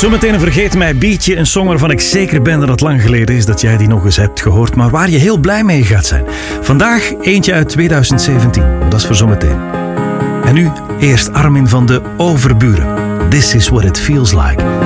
Zometeen een vergeet mij beatje, een song waarvan ik zeker ben dat het lang geleden is dat jij die nog eens hebt gehoord, maar waar je heel blij mee gaat zijn. Vandaag eentje uit 2017, dat is voor zometeen. En nu eerst Armin van de Overburen. This is what it feels like.